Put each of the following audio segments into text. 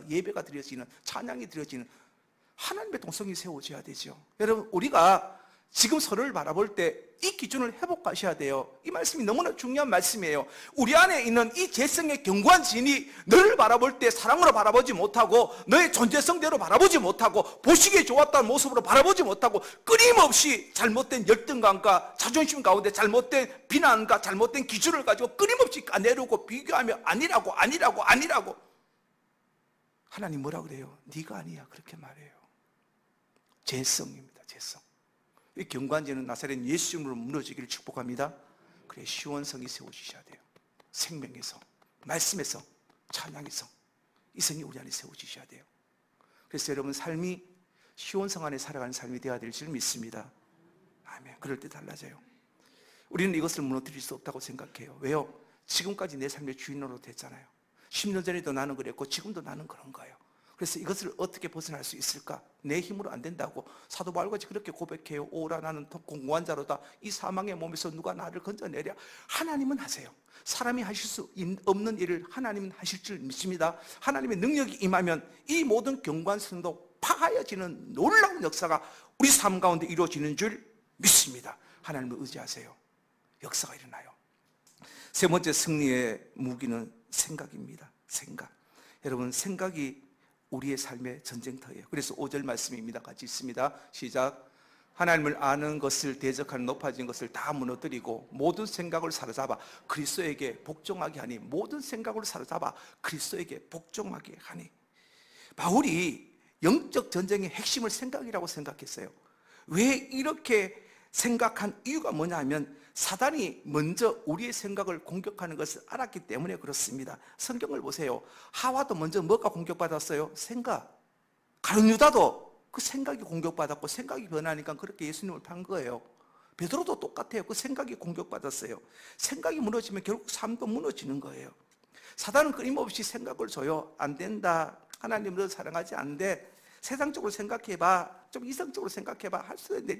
예배가 드려지는, 찬양이 드려지는 하나님의 동성이 세워져야 되죠. 여러분, 우리가 지금 서로를 바라볼 때 이 기준을 회복하셔야 돼요. 이 말씀이 너무나 중요한 말씀이에요. 우리 안에 있는 이 재성의 견고한 진이 너를 바라볼 때 사랑으로 바라보지 못하고, 너의 존재성대로 바라보지 못하고, 보시기에 좋았다는 모습으로 바라보지 못하고, 끊임없이 잘못된 열등감과 자존심 가운데 잘못된 비난과 잘못된 기준을 가지고 끊임없이 까내르고 비교하며 아니라고. 하나님 뭐라 그래요? 네가 아니야, 그렇게 말해요. 재성입니다. 재성. 이 경관제는 나사렛 예수 이름으로 무너지기를 축복합니다. 그래, 시원성이 세워지셔야 돼요. 생명의 성, 말씀의 성, 찬양의 성, 이 성이 우리 안에 세워지셔야 돼요. 그래서 여러분, 삶이 시원성 안에 살아가는 삶이 되어야 될 줄 믿습니다. 아멘. 그럴 때 달라져요. 우리는 이것을 무너뜨릴 수 없다고 생각해요. 왜요? 지금까지 내 삶의 주인으로 됐잖아요. 10년 전에도 나는 그랬고 지금도 나는 그런 거예요. 그래서 이것을 어떻게 벗어날 수 있을까? 내 힘으로 안 된다고 사도 바울같이 그렇게 고백해요. 오라, 나는 공고한 자로다. 이 사망의 몸에서 누가 나를 건져내랴. 하나님은 하세요. 사람이 하실 수 없는 일을 하나님은 하실 줄 믿습니다. 하나님의 능력이 임하면 이 모든 경관성도 파하여지는 놀라운 역사가 우리 삶 가운데 이루어지는 줄 믿습니다. 하나님을 의지하세요. 역사가 일어나요. 세 번째 승리의 무기는 생각입니다. 생각. 여러분, 생각이 우리의 삶의 전쟁터예요. 그래서 5절 말씀입니다. 같이 있습니다. 시작. 하나님을 아는 것을 대적하는 높아진 것을 다 무너뜨리고 모든 생각을 사로잡아 그리스도에게 복종하게 하니, 모든 생각을 사로잡아 그리스도에게 복종하게 하니. 바울이 영적 전쟁의 핵심을 생각이라고 생각했어요. 왜 이렇게 생각한 이유가 뭐냐 하면, 사단이 먼저 우리의 생각을 공격하는 것을 알았기 때문에 그렇습니다. 성경을 보세요. 하와도 먼저 뭐가 공격받았어요? 생각. 가룟 유다도 그 생각이 공격받았고, 생각이 변하니까 그렇게 예수님을 판 거예요. 베드로도 똑같아요. 그 생각이 공격받았어요. 생각이 무너지면 결국 삶도 무너지는 거예요. 사단은 끊임없이 생각을 줘요. 안 된다. 하나님 너 사랑하지 않는데, 세상적으로 생각해봐, 좀 이성적으로 생각해봐,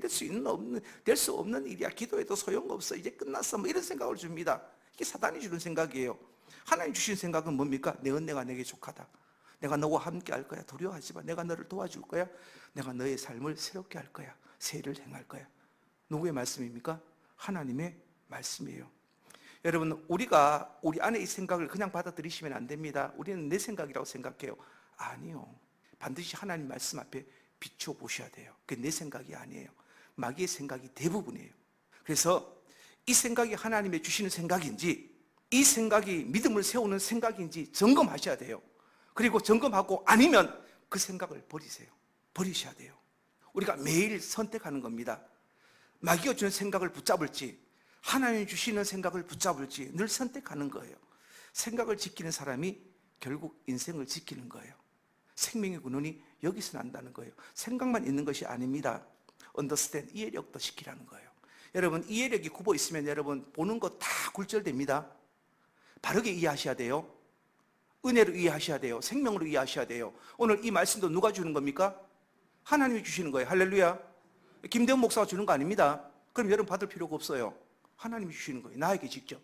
될 수 없는 일이야. 기도해도 소용없어. 이제 끝났어. 뭐 이런 생각을 줍니다. 이게 사단이 주는 생각이에요. 하나님 주신 생각은 뭡니까? 내 은혜가 내게 족하다. 내가 너와 함께 할 거야. 두려워하지 마. 내가 너를 도와줄 거야. 내가 너의 삶을 새롭게 할 거야. 새 일을 행할 거야. 누구의 말씀입니까? 하나님의 말씀이에요. 여러분, 우리가 우리 안에 이 생각을 그냥 받아들이시면 안 됩니다. 우리는 내 생각이라고 생각해요. 아니요. 반드시 하나님 말씀 앞에 비추어 보셔야 돼요. 그게 내 생각이 아니에요. 마귀의 생각이 대부분이에요. 그래서 이 생각이 하나님의 주시는 생각인지, 이 생각이 믿음을 세우는 생각인지 점검하셔야 돼요. 그리고 점검하고 아니면 그 생각을 버리세요. 버리셔야 돼요. 우리가 매일 선택하는 겁니다. 마귀가 주는 생각을 붙잡을지, 하나님이 주시는 생각을 붙잡을지 늘 선택하는 거예요. 생각을 지키는 사람이 결국 인생을 지키는 거예요. 생명의 근원이 여기서 난다는 거예요. 생각만 있는 것이 아닙니다. understand, 이해력도 시키라는 거예요. 여러분, 이해력이 굽어 있으면 여러분 보는 거 다 굴절됩니다. 바르게 이해하셔야 돼요. 은혜로 이해하셔야 돼요. 생명으로 이해하셔야 돼요. 오늘 이 말씀도 누가 주는 겁니까? 하나님이 주시는 거예요. 할렐루야. 김대훈 목사가 주는 거 아닙니다. 그럼 여러분 받을 필요가 없어요. 하나님이 주시는 거예요. 나에게 직접.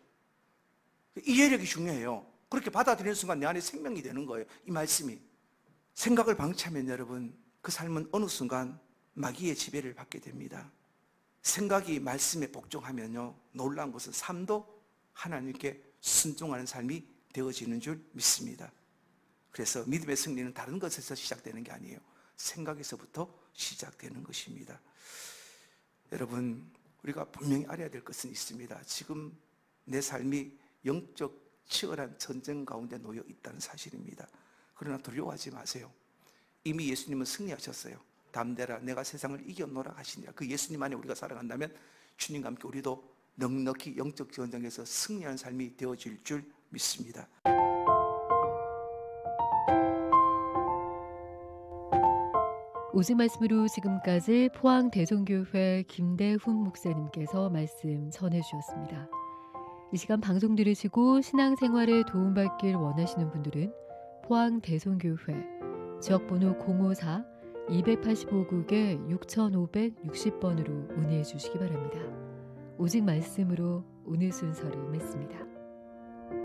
이해력이 중요해요. 그렇게 받아들이는 순간 내 안에 생명이 되는 거예요. 이 말씀이. 생각을 방치하면 여러분, 그 삶은 어느 순간 마귀의 지배를 받게 됩니다. 생각이 말씀에 복종하면요, 놀라운 것은 삶도 하나님께 순종하는 삶이 되어지는 줄 믿습니다. 그래서 믿음의 승리는 다른 것에서 시작되는 게 아니에요. 생각에서부터 시작되는 것입니다. 여러분, 우리가 분명히 알아야 될 것은 있습니다. 지금 내 삶이 영적 치열한 전쟁 가운데 놓여 있다는 사실입니다. 그러나 두려워하지 마세요. 이미 예수님은 승리하셨어요. 담대라, 내가 세상을 이겨노라 하시니라. 그 예수님 안에 우리가 살아간다면 주님과 함께 우리도 넉넉히 영적 전쟁에서 승리하는 삶이 되어질 줄 믿습니다. 오직 말씀으로 지금까지 포항 대성교회 김대훈 목사님께서 말씀 전해주셨습니다. 이 시간 방송 들으시고 신앙생활에 도움받길 원하시는 분들은 포항 대성교회 지역번호 054-285국에 6560번으로 문의해 주시기 바랍니다. 오직 말씀으로 오늘 순서를 맺습니다.